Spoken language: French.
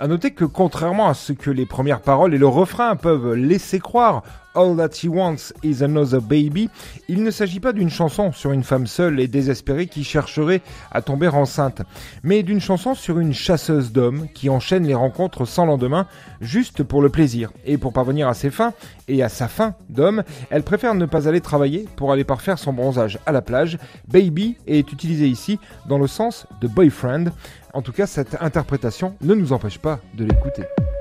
À noter que contrairement à ce que les premières paroles et le refrain peuvent laisser croire, All That She Wants Is Another Baby, il ne s'agit pas d'une chanson sur une femme seule et désespérée qui chercherait à tomber enceinte, mais d'une chanson sur une chasseuse d'hommes qui enchaîne les rencontres sans lendemain juste pour le plaisir. Et pour parvenir à ses fins et à sa faim d'homme, elle préfère ne pas aller travailler pour aller parfaire son bronzage à la plage. Baby est utilisé ici dans le sens de boyfriend. En tout cas, cette interprétation ne nous empêche pas de l'écouter.